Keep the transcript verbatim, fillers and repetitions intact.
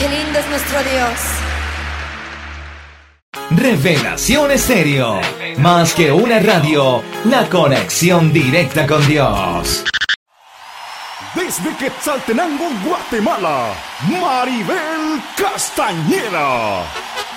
Qué lindo es nuestro Dios. Revelación Estéreo. Más que una radio, la conexión directa con Dios. Desde Quetzaltenango, Guatemala, Maribel Castañeda.